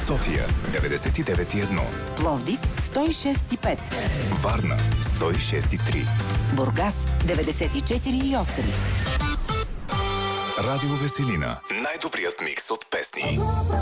София 99,1. Пловдив 106,5. Варна 106,3. Бургас 94,8. Радио Веселина. Най-добрият микс от песни.